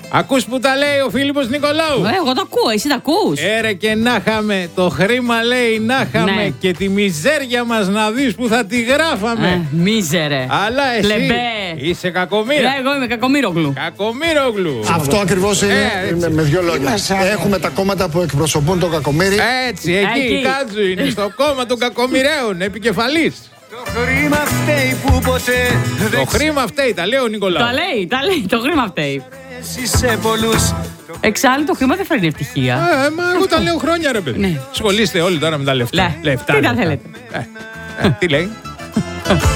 Ακούς που τα λέει ο Φίλιππος Νικολάου. Εγώ το ακούω, εσύ τα ακούς. Έρε και να είχαμε, το χρήμα λέει να είχαμε, Ναι. και τη μιζέρια μας να δεις που θα τη γράφαμε. Μίζερε. Αλλά εσύ Πλεμπέ. είσαι κακομοίρα. Εγώ είμαι Κακομοίρογλου. Κακομοίρογλου. Αυτό ακριβώς είναι έτσι. με δύο λόγια. Έχουμε τα κόμματα που εκπροσωπούν τον κακομοίρη. Έτσι, εκεί η Κάτζου είναι στο κόμμα των κακομοιραίων, επικεφαλής. Το χρήμα φταίει που ποτέ Το χρήμα φταίει, τα λέει ο Νικολάου. Τα λέει, το χρήμα φταίει. σε πολλούς. Εξάλλου το χρήμα δεν φέρνει ευτυχία. Μα εγώ τα λέω χρόνια, ρε παιδί. Ναι. Σχολείστε όλοι τώρα με τα λεφτά. Τι τα θέλετε. Τι λέει.